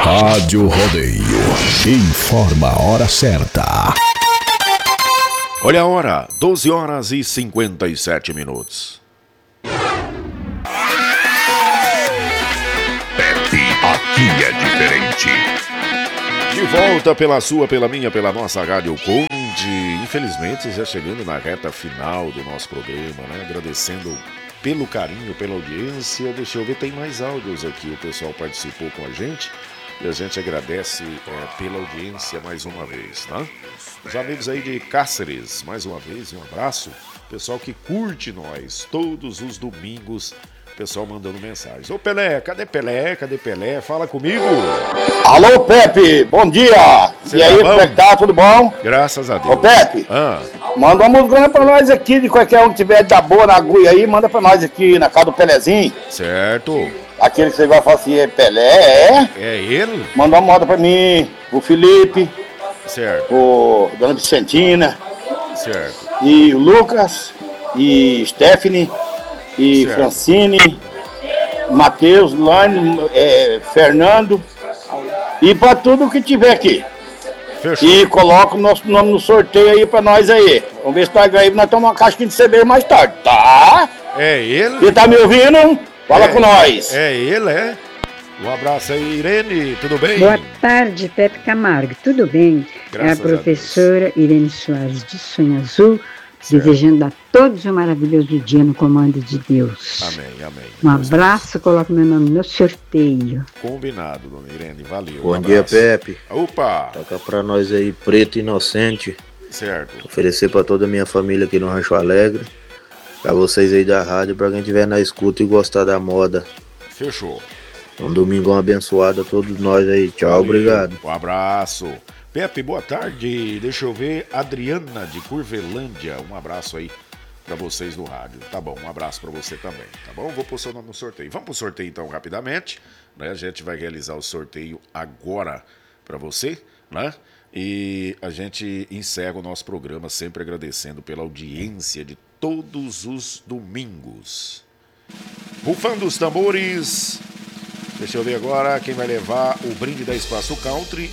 Rádio Rodeio. Informa a hora certa. Olha a hora, 12 horas e 57 minutos. Pepe, aqui é diferente. De volta pela sua, pela minha, pela nossa Rádio Conde. Infelizmente, já chegando na reta final do nosso programa, né? Agradecendo pelo carinho, pela audiência. Deixa eu ver, tem mais áudios aqui. O pessoal participou com a gente e a gente agradece pela audiência mais uma vez, né? Os amigos aí de Cáceres, mais uma vez, um abraço. Pessoal que curte nós todos os domingos. Pessoal mandando mensagens. Ô Pelé, cadê Pelé? Cadê Pelé? Fala comigo. Alô, Pepe, bom dia. Cê e aí, bom? como é que tá? Tudo bom? Graças a Deus. Ô, Pepe, manda uma música pra nós aqui, de qualquer um que tiver da boa na agulha aí, manda pra nós aqui na casa do Pelezinho. Certo. Aquele que você vai falar assim, é Pelé, É ele? Manda uma moda pra mim, o Felipe, Certo. o Dona Vicentina, Certo. e o Lucas, e Stephanie, e Certo. Francine, Matheus, Lane, Fernando, e pra tudo que tiver aqui. Fechou. E coloca o nosso nome no sorteio aí pra nós aí. Vamos ver se nós ganhamos, nós tomamos uma caixinha de cerveja mais tarde, tá? É ele? Você tá me ouvindo? Fala com nós. É ele, é? Um abraço aí, Irene, tudo bem? Boa tarde, Pepe Camargo, tudo bem? Graças é a professora Irene Soares de Sonho Azul, Certo. desejando a todos um maravilhoso dia no comando de Deus. Amém, amém. Um abraço, coloco meu nome no sorteio. Combinado, dona Irene, valeu. Bom um dia, abraço. Pepe. Opa! Toca pra nós aí, Preto Inocente. Certo. Oferecer pra toda a minha família aqui no Rancho Alegre. Pra vocês aí da rádio, pra quem estiver na escuta e gostar da moda. Fechou. Um domingão abençoado a todos nós aí. Tchau, Valeu. obrigado. Um abraço. Pepe, boa tarde. Deixa eu ver. Adriana de Curvelândia. Um abraço aí pra vocês do rádio. Tá bom, um abraço pra você também. Tá bom? Vou pôr seu nome no sorteio. Vamos pro sorteio então rapidamente. Né? A gente vai realizar o sorteio agora pra você, né? E a gente encerra o nosso programa sempre agradecendo pela audiência de todos os domingos. Rufando os tambores. Deixa eu ver agora quem vai levar o brinde da Espaço Country.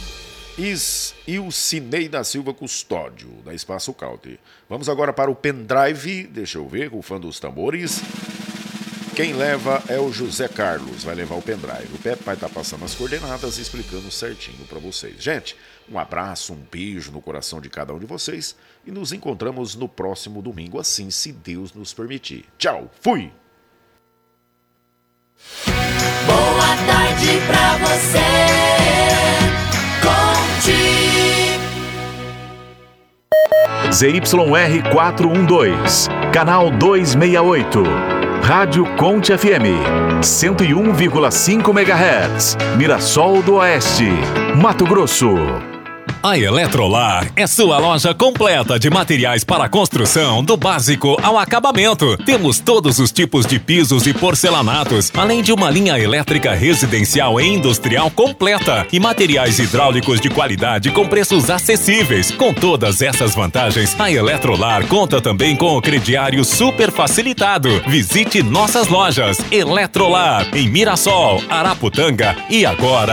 E o Cinei da Silva Custódio, da Espaço Country. Vamos agora para o pendrive. Deixa eu ver, rufando os tambores. Quem leva é o José Carlos, vai levar o pendrive. O Pepe vai estar passando as coordenadas e explicando certinho para vocês. Gente, um abraço, um beijo no coração de cada um de vocês. E nos encontramos no próximo domingo, assim, se Deus nos permitir. Tchau, fui! Boa tarde pra você, Conte. ZYR 412, canal 268. Rádio Conte FM, 101,5 MHz, Mirassol do Oeste, Mato Grosso. A Eletrolar é sua loja completa de materiais para construção, do básico ao acabamento. Temos todos os tipos de pisos e porcelanatos, além de uma linha elétrica residencial e industrial completa e materiais hidráulicos de qualidade com preços acessíveis. Com todas essas vantagens, a Eletrolar conta também com o crediário super facilitado. Visite nossas lojas Eletrolar em Mirassol, Araputanga e agora